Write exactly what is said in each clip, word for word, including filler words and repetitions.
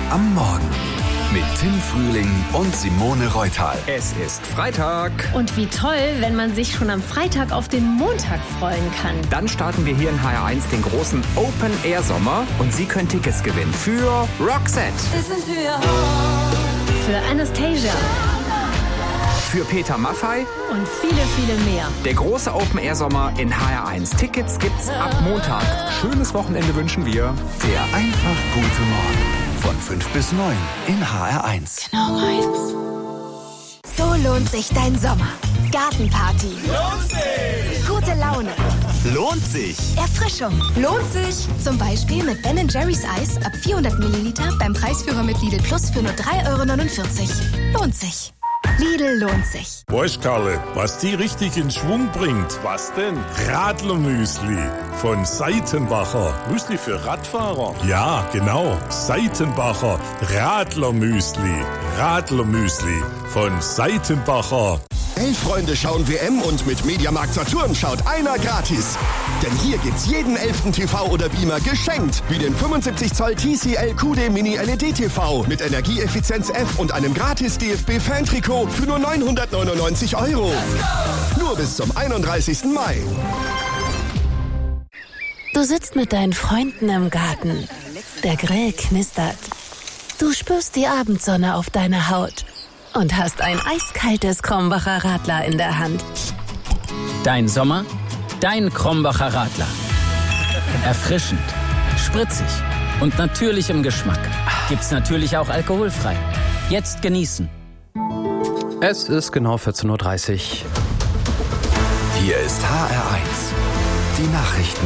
am Morgen mit Tim Frühling und Simone Reutal. Es ist Freitag. Und wie toll, wenn man sich schon am Freitag auf den Montag freuen kann. Dann starten wir hier in H R eins den großen Open-Air-Sommer und Sie können Tickets gewinnen für Roxette, Für Anastasia für Peter Maffay und viele, viele mehr. Der große Open-Air-Sommer in H R eins. Tickets gibt's ab Montag. Schönes Wochenende wünschen wir. Der einfach gute Morgen von fünf bis neun in H R eins. Genau meins. So lohnt sich dein Sommer. Gartenparty. Lohnt sich! Gute Laune. Lohnt sich! Erfrischung. Lohnt sich. Zum Beispiel mit Ben and Jerry's Eis ab vierhundert Milliliter beim Preisführer mit Lidl Plus für nur drei Euro neunundvierzig. Lohnt sich. Lidl lohnt sich. Weißt, Karle, was die richtig in Schwung bringt? Was denn? Radlermüsli von Seitenbacher. Müsli für Radfahrer? Ja, genau. Seitenbacher Radlermüsli. Radlermüsli von Seitenbacher. Elf Freunde schauen W M und mit Mediamarkt Saturn schaut einer gratis. Denn hier gibt's jeden elften T V oder Beamer geschenkt. Wie den fünfundsiebzig Zoll T C L Q D Mini L E D T V mit Energieeffizienz F und einem gratis D F B-Fan-Trikot für nur neunhundertneunundneunzig Euro. Nur bis zum einunddreißigsten Mai. Du sitzt mit deinen Freunden im Garten. Der Grill knistert. Du spürst die Abendsonne auf deiner Haut und hast ein eiskaltes Krombacher Radler in der Hand. Dein Sommer, dein Krombacher Radler. Erfrischend, spritzig und natürlich im Geschmack. Gibt's natürlich auch alkoholfrei. Jetzt genießen. Es ist genau vierzehn Uhr dreißig. Hier ist H R eins. Die Nachrichten.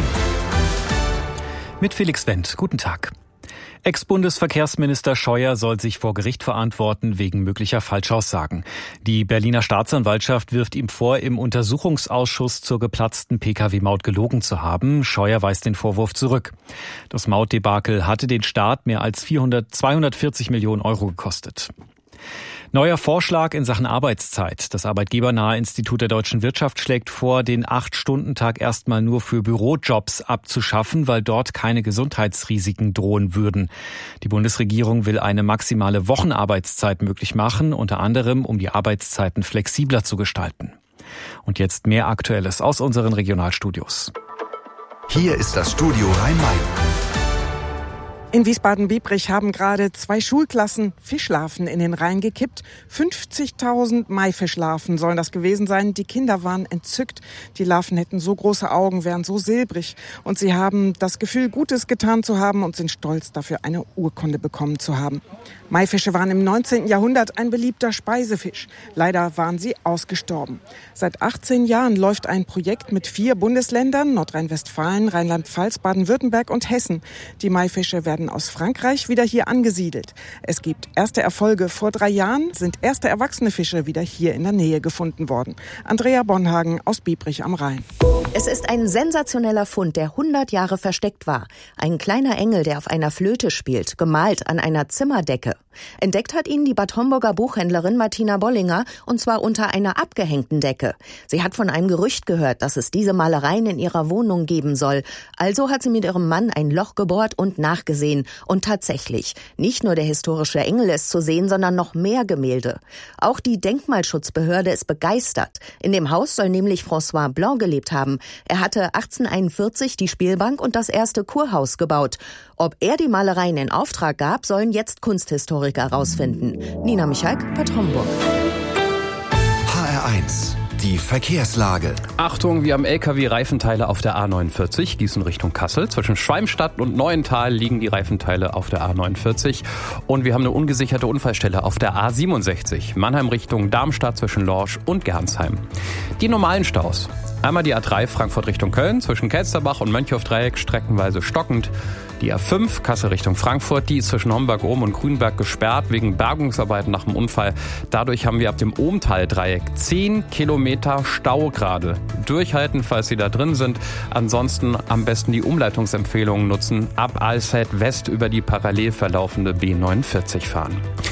Mit Felix Wendt. Guten Tag. Ex-Bundesverkehrsminister Scheuer soll sich vor Gericht verantworten wegen möglicher Falschaussagen. Die Berliner Staatsanwaltschaft wirft ihm vor, im Untersuchungsausschuss zur geplatzten Pkw-Maut gelogen zu haben. Scheuer weist den Vorwurf zurück. Das Mautdebakel hatte den Staat mehr als zweihundertvierzig Millionen Euro gekostet. Neuer Vorschlag in Sachen Arbeitszeit. Das Arbeitgebernahe Institut der deutschen Wirtschaft schlägt vor, den acht-Stunden-Tag erstmal nur für Bürojobs abzuschaffen, weil dort keine Gesundheitsrisiken drohen würden. Die Bundesregierung will eine maximale Wochenarbeitszeit möglich machen, unter anderem, um die Arbeitszeiten flexibler zu gestalten. Und jetzt mehr Aktuelles aus unseren Regionalstudios. Hier ist das Studio Rhein-Main. In Wiesbaden-Biebrich haben gerade zwei Schulklassen Fischlarven in den Rhein gekippt. fünfzigtausend Maifischlarven sollen das gewesen sein. Die Kinder waren entzückt. Die Larven hätten so große Augen, wären so silbrig. Und sie haben das Gefühl, Gutes getan zu haben und sind stolz dafür, eine Urkunde bekommen zu haben. Maifische waren im neunzehnten Jahrhundert ein beliebter Speisefisch. Leider waren sie ausgestorben. Seit achtzehn Jahren läuft ein Projekt mit vier Bundesländern, Nordrhein-Westfalen, Rheinland-Pfalz, Baden-Württemberg und Hessen. Die Maifische werden aus Frankreich wieder hier angesiedelt. Es gibt erste Erfolge. Vor drei Jahren sind erste erwachsene Fische wieder hier in der Nähe gefunden worden. Andrea Bonhagen aus Biebrich am Rhein. Es ist ein sensationeller Fund, der hundert Jahre versteckt war. Ein kleiner Engel, der auf einer Flöte spielt, gemalt an einer Zimmerdecke. Entdeckt hat ihn die Bad Homburger Buchhändlerin Martina Bollinger, und zwar unter einer abgehängten Decke. Sie hat von einem Gerücht gehört, dass es diese Malereien in ihrer Wohnung geben soll. Also hat sie mit ihrem Mann ein Loch gebohrt und nachgesehen. Und tatsächlich, nicht nur der historische Engel ist zu sehen, sondern noch mehr Gemälde. Auch die Denkmalschutzbehörde ist begeistert. In dem Haus soll nämlich François Blanc gelebt haben. Er hatte achtzehnhunderteinundvierzig die Spielbank und das erste Kurhaus gebaut. Ob er die Malereien in Auftrag gab, sollen jetzt Kunsthistoriker herausfinden. Nina Michalk, Bad Homburg. H R eins. Die Verkehrslage. Achtung, wir haben L K W-Reifenteile auf der A neunundvierzig, Gießen Richtung Kassel. Zwischen Schwalmstadt und Neuental liegen die Reifenteile auf der A neunundvierzig. Und wir haben eine ungesicherte Unfallstelle auf der A siebenundsechzig, Mannheim Richtung Darmstadt zwischen Lorsch und Gernsheim. Die normalen Staus. Einmal die A drei Frankfurt Richtung Köln, zwischen Kelsterbach und Mönchhofdreieck streckenweise stockend. Die A fünf Kassel Richtung Frankfurt, die ist zwischen Homberg-Ohm und Grünberg gesperrt wegen Bergungsarbeiten nach dem Unfall. Dadurch haben wir ab dem Ohmtal-Dreieck zehn Kilometer Stau gerade. Durchhalten, falls Sie da drin sind. Ansonsten am besten die Umleitungsempfehlungen nutzen. Ab Alzey West über die parallel verlaufende B neunundvierzig fahren.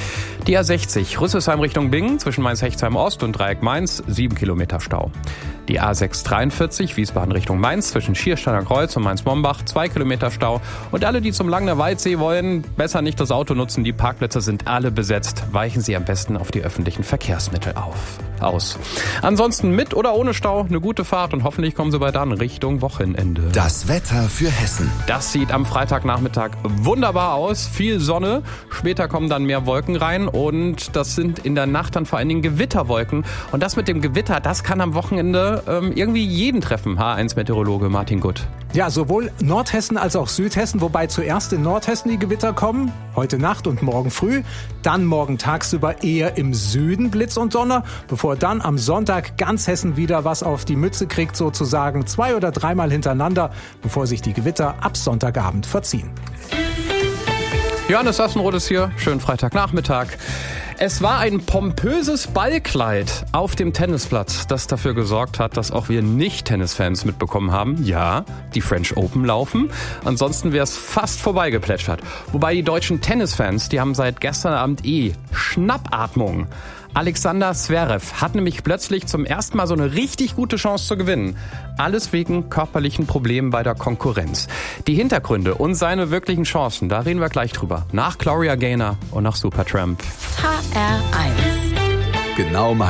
Die A sechzig, Rüsselsheim Richtung Bingen, zwischen Mainz-Hechtsheim Ost und Dreieck Mainz, sieben Kilometer Stau. Die A sechs dreiundvierzig, Wiesbaden Richtung Mainz, zwischen Schiersteiner Kreuz und Mainz-Mombach, zwei Kilometer Stau. Und alle, die zum Langner Waldsee wollen, besser nicht das Auto nutzen, die Parkplätze sind alle besetzt. Weichen Sie am besten auf die öffentlichen Verkehrsmittel auf. aus. Ansonsten mit oder ohne Stau, eine gute Fahrt und hoffentlich kommen Sie bald an Richtung Wochenende. Das Wetter für Hessen. Das sieht am Freitagnachmittag wunderbar aus. Viel Sonne, später kommen dann mehr Wolken rein und das sind in der Nacht dann vor allen Dingen Gewitterwolken. Und das mit dem Gewitter, das kann am Wochenende ähm, irgendwie jeden treffen. H eins Meteorologe Martin Gutt. Ja, sowohl Nordhessen als auch Südhessen, wobei zuerst in Nordhessen die Gewitter kommen, heute Nacht und morgen früh, dann morgen tagsüber eher im Süden Blitz und Donner, bevor dann am Sonntag ganz Hessen wieder was auf die Mütze kriegt, sozusagen zwei oder dreimal hintereinander, bevor sich die Gewitter ab Sonntagabend verziehen. Johannes Sassenroth ist hier, schönen Freitagnachmittag. Es war ein pompöses Ballkleid auf dem Tennisplatz, das dafür gesorgt hat, dass auch wir Nicht-Tennisfans mitbekommen haben, ja, die French Open laufen. Ansonsten wäre es fast vorbeigeplätschert. Wobei die deutschen Tennisfans, die haben seit gestern Abend eh Schnappatmung. Alexander Zverev hat nämlich plötzlich zum ersten Mal so eine richtig gute Chance zu gewinnen. Alles wegen körperlichen Problemen bei der Konkurrenz. Die Hintergründe und seine wirklichen Chancen, da reden wir gleich drüber. Nach Gloria Gaynor und nach Supertramp. H R eins. Genau mein